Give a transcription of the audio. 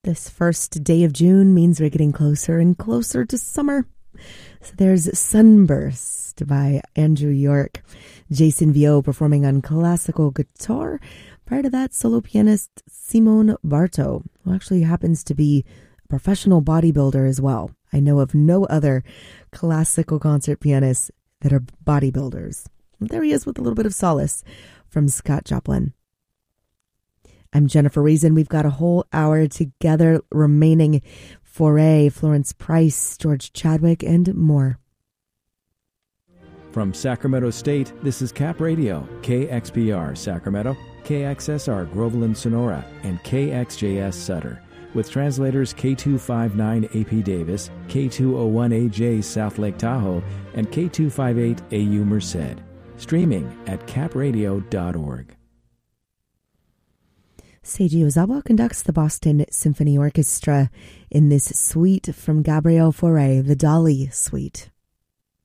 This first day of June means we're getting closer and closer to summer. So there's Sunburst by Andrew York, Jason Vio performing on classical guitar. Prior to that, solo pianist Simone Barto, who actually happens to be a professional bodybuilder as well. I know of no other classical concert pianists that are bodybuilders. There he is with a little bit of solace from Scott Joplin. I'm Jennifer Reason. We've got a whole hour together remaining. Foray, Florence Price, George Chadwick, and more. From Sacramento State, this is Cap Radio, KXPR Sacramento, KXSR Groveland Sonora, and KXJS Sutter. With translators K259 AP Davis, K201AJ South Lake Tahoe, and K258 AU Merced. Streaming at capradio.org. Seiji Ozawa conducts the Boston Symphony Orchestra in this suite from Gabriel Fauré, the Dali Suite.